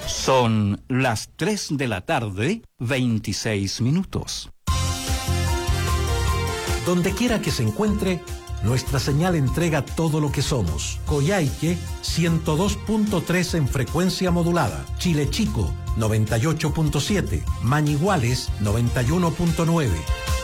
Son las 3 de la tarde, 26 minutos. Donde quiera que se encuentre, nuestra señal entrega todo lo que somos. Coyhaique, 102.3 en frecuencia modulada. Chile Chico, 98.7. Mañiguales, 91.9.